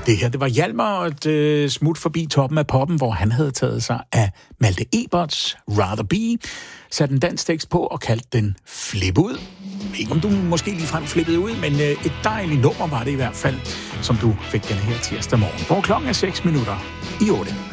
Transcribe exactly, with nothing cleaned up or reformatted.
Det her, det var Hjalmar og et øh, smut forbi toppen af poppen, hvor han havde taget sig af Malte Eberts Rather Be, sat en dansk tekst på og kaldt den Flip ud. Ikke om du måske ligefrem flippede ud, men øh, et dejligt nummer var det i hvert fald, som du fik den her tirsdag morgen, hvor klokken er seks minutter i otte.